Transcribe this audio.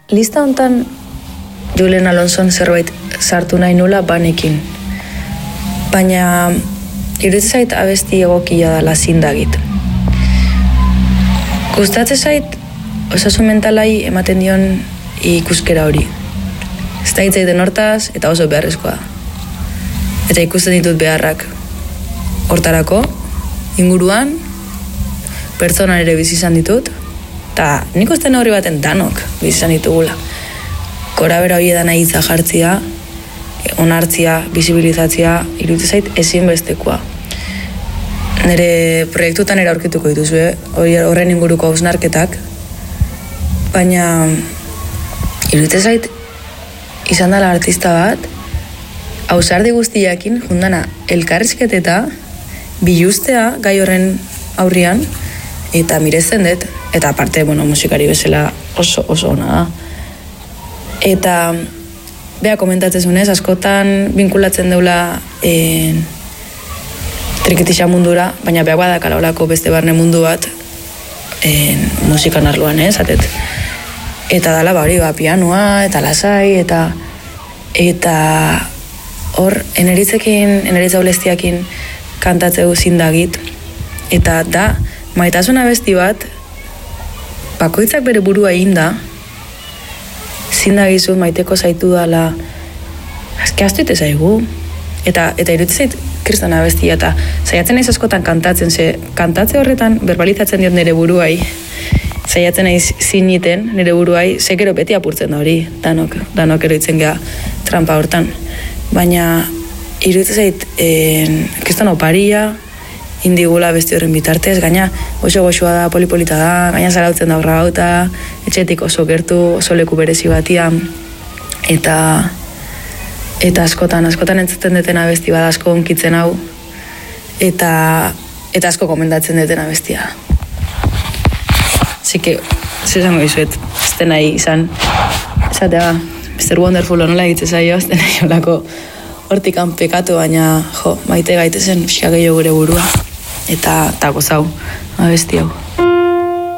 lista hontan Julen Alonson zerbait sartu nahi nula banekin. Baina iruditzen zait abesti egokia dela zindagit. Gustatzen zait osasun mentalai ematen dion ikuskera hori. Ez da hitzaiten hortaz eta oso beharrezkoa. Eta ikusten ditut beharrak hortarako, inguruan, pertsonan ere bizi izan ditut, eta nik uste neurri baten danok bizi izan ditugula. Korabera hori edan ahitza jartzia, onartzia, bisibilizatzia, iruditzen zait ezinbestekoa. Nire proiektutan ere aurkituko dituzue, horren inguruko hausnarketak, baina iruditzen zait izan dela artista bat, hausardi guztiakin jundana elkarrizketeta biluztea gai horren aurrian, eta miresten dut, eta aparte, musikari bezala oso ona da. Eta beha komentatzen zunez, askotan binkulatzen deula triketixa mundura, baina beha badakala olako beste barne mundu bat musikan arloan, zatet. Eta dala hori, pianoa, eta lasai, eta hor, eneritza ulestiakin kantatzeu zindagit, eta da, maitasuna abesti bat, bakoitzak bere burua inda, zindagizut maiteko zaitu dala, azke astuite zaigu, eta irutzeit kriston abestia, eta zaiatzen naiz askotan kantatzen, kantatze horretan verbalizatzen diot nire buruai, zaiatzen naiz ziniten nire buruai, zekero beti apurtzen da hori, danok eroitzen geha trampa hortan. Baina irutzeit kriston oparia, indigula besti horren bitartez, gaina goxo-goxoa da, polipolita da, gaina zarautzen da horra gauta, etxetik oso gertu, oso leku berezi batia, eta askotan entzuten detena abesti bat asko onkitzen hau, eta asko komendatzen detena abestia. Zike, zezango izuet, ez dena izan, esatea, Mr. Wonderful honola egitzen zaio, ez dena jolako hortikan pekatu, baina maite gaitezen pixka gehiago gure burua, eta gozau, abesti hau.